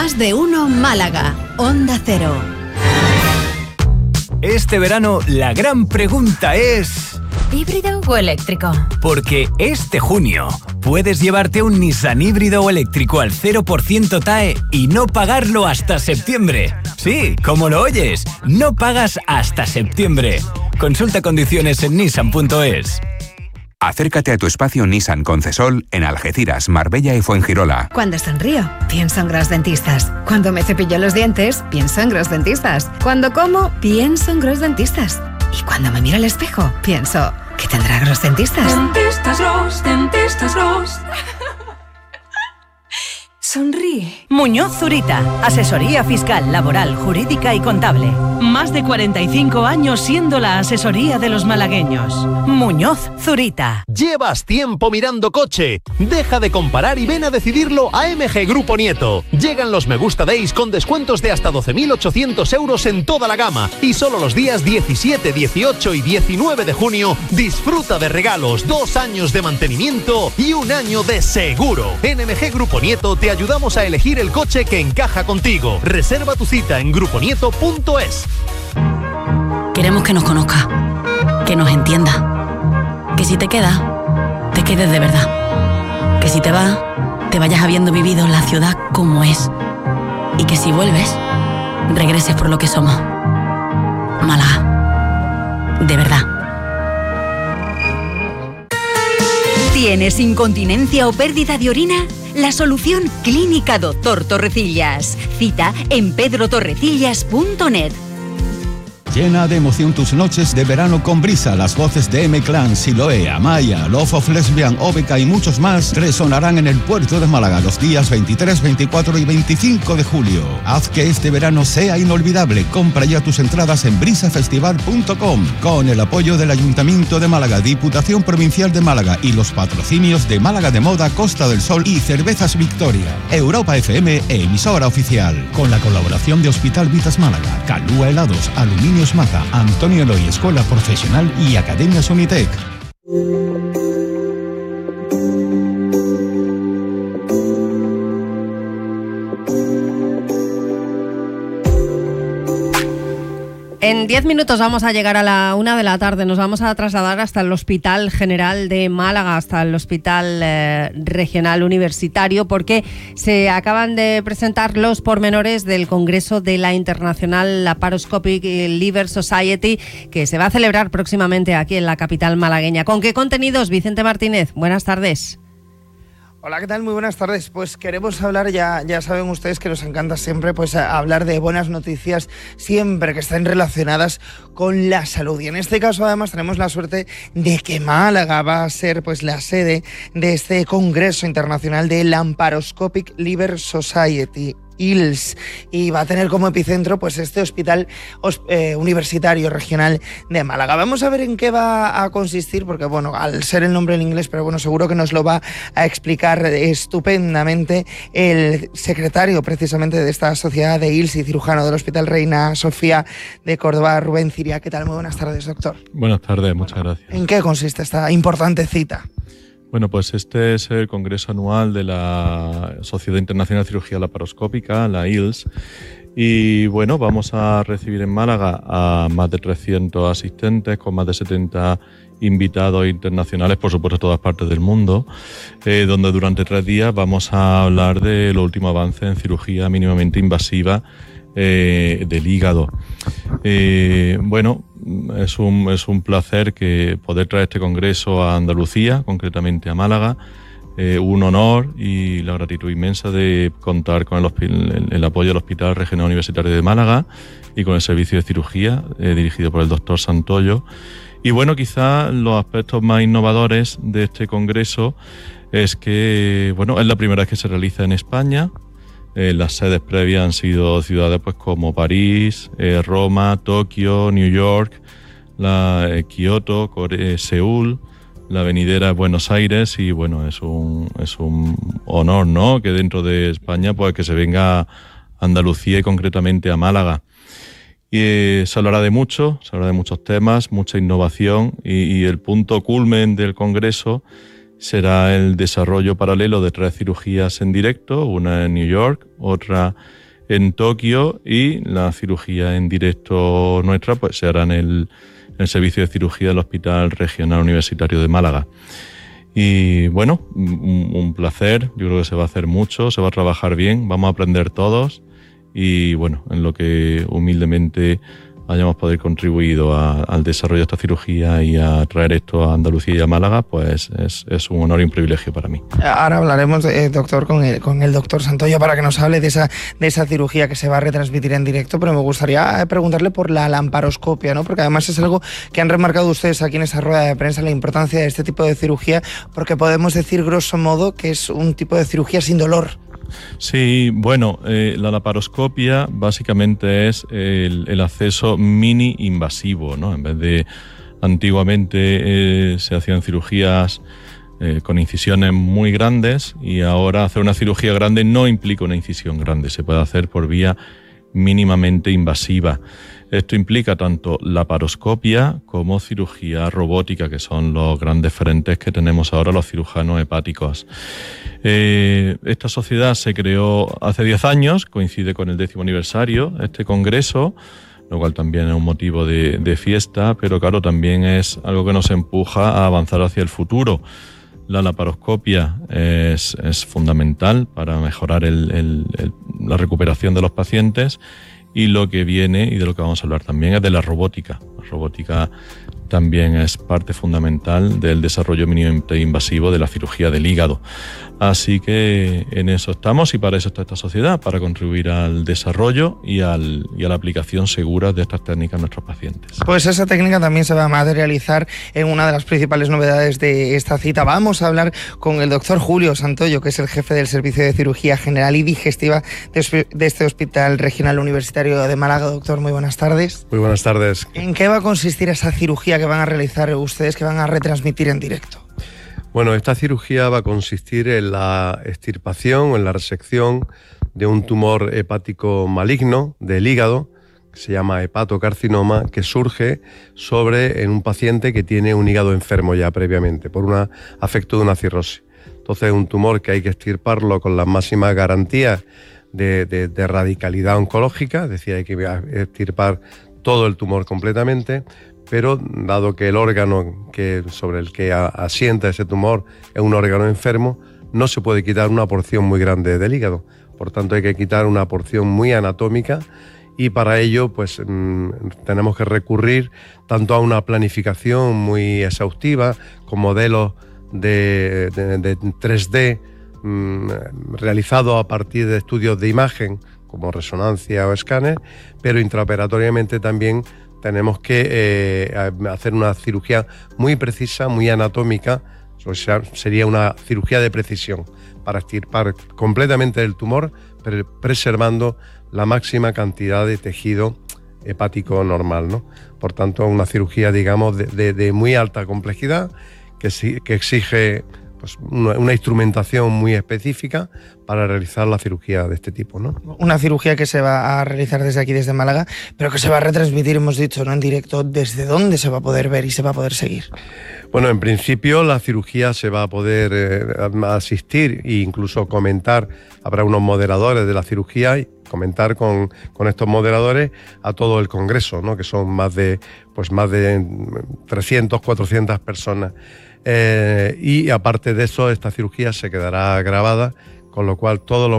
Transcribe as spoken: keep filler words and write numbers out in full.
Más de uno Málaga, Onda Cero. Este verano la gran pregunta es... ¿híbrido o eléctrico? Porque este junio puedes llevarte un Nissan híbrido o eléctrico al cero por ciento T A E y no pagarlo hasta septiembre. Sí, como lo oyes, no pagas hasta septiembre. Consulta condiciones en nissan punto es. Acércate a tu espacio Nissan Concesol en Algeciras, Marbella y Fuengirola. Cuando sonrío, pienso en Gros Dentistas. Cuando me cepillo los dientes, pienso en Gros Dentistas. Cuando como, pienso en Gros Dentistas. Y cuando me miro al espejo, pienso, ¿qué tendrá Gros Dentistas? Dentistas Gros, Dentistas Gros. Sonríe. Muñoz Zurita, asesoría fiscal, laboral, jurídica y contable. Más de cuarenta y cinco años siendo la asesoría de los malagueños. Muñoz Zurita. ¿Llevas tiempo mirando coche? Deja de comparar y ven a decidirlo a M G Grupo Nieto. Llegan los Me Gusta Days con descuentos de hasta doce mil ochocientos euros en toda la gama. Y solo los días diecisiete, dieciocho y diecinueve de junio disfruta de regalos, dos años de mantenimiento y un año de seguro. En M G Grupo Nieto te ayudamos a elegir el coche que encaja contigo. Reserva tu cita en grupo nieto punto es. Queremos que nos conozca, que nos entienda, que si te quedas, te quedes de verdad, que si te vas, te vayas habiendo vivido la ciudad como es, y que si vuelves, regreses por lo que somos. Málaga, de verdad. ¿Tienes incontinencia o pérdida de orina? La solución, Clínica Doctor Torrecillas. Cita en pedro torrecillas punto net. Llena de emoción tus noches de verano con Brisa. Las voces de M-Clan, Siloé, Amaya, Love of Lesbian, Obeca y muchos más resonarán en el puerto de Málaga los días veintitrés, veinticuatro y veinticinco de julio. Haz que este verano sea inolvidable. Compra ya tus entradas en brisa festival punto com con el apoyo del Ayuntamiento de Málaga, Diputación Provincial de Málaga y los patrocinios de Málaga de Moda, Costa del Sol y Cervezas Victoria. Europa F M, emisora oficial. Con la colaboración de Hospital Vitas Málaga, Calúa Helados, Aluminio Maza, Antonio Eloy Escuela Profesional y Academia Unitec. En diez minutos vamos a llegar a la una de la tarde. Nos vamos a trasladar hasta el Hospital General de Málaga, hasta el Hospital eh, Regional Universitario, porque se acaban de presentar los pormenores del Congreso de la International Laparoscopic Liver Society, que se va a celebrar próximamente aquí en la capital malagueña. ¿Con qué contenidos, Vicente Martínez? Buenas tardes. Hola, ¿qué tal? Muy buenas tardes. Pues queremos hablar, ya, ya saben ustedes que nos encanta siempre pues hablar de buenas noticias, siempre que estén relacionadas con la salud. Y en este caso además tenemos la suerte de que Málaga va a ser pues la sede de este Congreso Internacional de Laparoscopic Liver Society, I L S, y va a tener como epicentro pues este Hospital eh, Universitario Regional de Málaga. Vamos a ver en qué va a consistir, porque bueno, al ser el nombre en inglés, pero bueno, seguro que nos lo va a explicar estupendamente el secretario precisamente de esta sociedad de I L S y cirujano del Hospital Reina Sofía de Córdoba, Rubén Ciria. ¿Qué tal? Muy buenas tardes, doctor. Buenas tardes, muchas gracias. ¿En qué consiste esta importante cita? Bueno, pues este es el congreso anual de la Sociedad Internacional de Cirugía Laparoscópica, la I L S, y bueno, vamos a recibir en Málaga a más de trescientos asistentes con más de setenta invitados internacionales, por supuesto, de todas partes del mundo, eh, donde durante tres días vamos a hablar de los últimos avances en cirugía mínimamente invasiva eh, del hígado. Eh, bueno, es un, es un placer que poder traer este congreso a Andalucía, concretamente a Málaga. Eh, un honor y la gratitud inmensa de contar con el, el, el apoyo del Hospital Regional Universitario de Málaga y con el servicio de cirugía eh, dirigido por el doctor Santollo. Y bueno, quizá los aspectos más innovadores de este congreso es que, bueno, es la primera vez que se realiza en España. Eh, las sedes previas han sido ciudades pues como París, eh, Roma, Tokio, New York, la, eh, Kioto, Core- eh, Seúl, la venidera es Buenos Aires, y bueno, es un, es un honor, ¿no?, que dentro de España pues que se venga a Andalucía y concretamente a Málaga. Y eh, se hablará de mucho, se hablará de muchos temas, mucha innovación, y, y el punto culmen del congreso será el desarrollo paralelo de tres cirugías en directo, una en New York, otra en Tokio, y la cirugía en directo nuestra pues se hará en el, en el servicio de cirugía del Hospital Regional Universitario de Málaga. Y bueno, un, un placer, yo creo que se va a hacer mucho, se va a trabajar bien, vamos a aprender todos y bueno, en lo que humildemente hayamos poder contribuido a, al desarrollo de esta cirugía y a traer esto a Andalucía y a Málaga, pues es, es un honor y un privilegio para mí. Ahora hablaremos, eh, doctor, con el, con el doctor Santoyo para que nos hable de esa, de esa cirugía que se va a retransmitir en directo, pero me gustaría preguntarle por la laparoscopia, ¿no? Porque además es algo que han remarcado ustedes aquí en esa rueda de prensa, la importancia de este tipo de cirugía, porque podemos decir grosso modo que es un tipo de cirugía sin dolor. Sí, bueno, eh, la laparoscopia básicamente es el, el acceso mini invasivo, ¿no? En vez de antiguamente eh, se hacían cirugías eh, con incisiones muy grandes, y ahora hacer una cirugía grande no implica una incisión grande, se puede hacer por vía mínimamente invasiva. Esto implica tanto laparoscopia como cirugía robótica, que son los grandes frentes que tenemos ahora los cirujanos hepáticos. Eh, esta sociedad se creó hace diez años, coincide con el décimo aniversario, este congreso, lo cual también es un motivo de, de fiesta, pero claro, también es algo que nos empuja a avanzar hacia el futuro. La laparoscopia es, es fundamental para mejorar el, el, el, la recuperación de los pacientes, y lo que viene, y de lo que vamos a hablar también, es de la robótica. La robótica también es parte fundamental del desarrollo mínimamente invasivo de la cirugía del hígado. Así que en eso estamos, y para eso está esta sociedad, para contribuir al desarrollo y, al, y a la aplicación segura de estas técnicas a nuestros pacientes. Pues esa técnica también se va a materializar en una de las principales novedades de esta cita. Vamos a hablar con el doctor Julio Santoyo, que es el jefe del Servicio de Cirugía General y Digestiva de, de este Hospital Regional Universitario de Málaga. Doctor, muy buenas tardes. Muy buenas tardes. ¿En qué va a consistir esa cirugía que van a realizar ustedes, que van a retransmitir en directo? Bueno, esta cirugía va a consistir en la extirpación o en la resección de un tumor hepático maligno del hígado, que se llama hepatocarcinoma, que surge sobre en un paciente que tiene un hígado enfermo ya previamente, por un afecto de una cirrosis. Entonces es un tumor que hay que extirparlo con las máximas garantías de, de, de radicalidad oncológica, es decir, hay que extirpar todo el tumor completamente, pero dado que el órgano que, sobre el que asienta ese tumor es un órgano enfermo, no se puede quitar una porción muy grande del hígado. Por tanto, hay que quitar una porción muy anatómica, y para ello pues mmm, tenemos que recurrir tanto a una planificación muy exhaustiva, con modelos de, de, de tres D mmm, realizados a partir de estudios de imagen, como resonancia o escáner, pero intraoperatoriamente también tenemos que eh, hacer una cirugía muy precisa, muy anatómica, o sea, sería una cirugía de precisión para extirpar completamente el tumor, pero preservando la máxima cantidad de tejido hepático normal, ¿no? Por tanto, una cirugía, digamos, de, de, de muy alta complejidad, que, que exige pues, una, una instrumentación muy específica para realizar la cirugía de este tipo, ¿no? Una cirugía que se va a realizar desde aquí, desde Málaga, pero que se va a retransmitir, hemos dicho, ¿no?, en directo. ¿Desde dónde se va a poder ver y se va a poder seguir? Bueno, en principio la cirugía se va a poder eh, asistir e incluso comentar. Habrá unos moderadores de la cirugía y comentar con, con estos moderadores a todo el congreso, ¿no?, que son más de, pues más de trescientas, cuatrocientas personas. Eh, y aparte de eso, esta cirugía se quedará grabada, con lo cual todos los